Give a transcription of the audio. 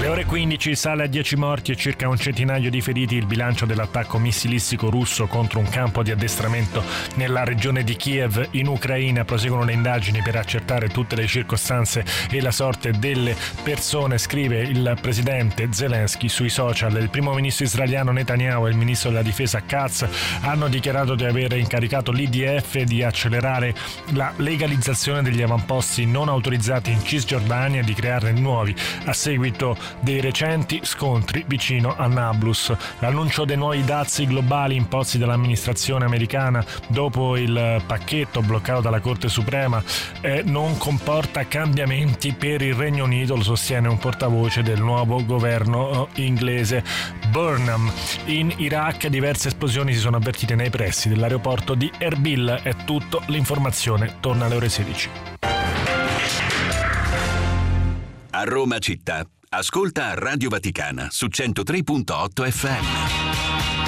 Alle ore 15 sale a 10 morti e circa un centinaio di feriti il bilancio dell'attacco missilistico russo contro un campo di addestramento nella regione di Kiev in Ucraina. Proseguono le indagini per accertare tutte le circostanze e la sorte delle persone, scrive il presidente Zelensky sui social. Il primo ministro israeliano Netanyahu e il ministro della difesa Katz hanno dichiarato di aver incaricato l'IDF di accelerare la legalizzazione degli avamposti non autorizzati in Cisgiordania e di crearne nuovi a seguito dei recenti scontri vicino a Nablus. L'annuncio dei nuovi dazi globali imposti dall'amministrazione americana dopo il pacchetto bloccato dalla Corte Suprema non comporta cambiamenti per il Regno Unito, lo sostiene un portavoce del nuovo governo inglese. Burnham. In Iraq diverse esplosioni si sono avvertite nei pressi dell'aeroporto di Erbil. È tutto, l'informazione torna alle ore 16. A Roma città, ascolta Radio Vaticana su 103.8 FM.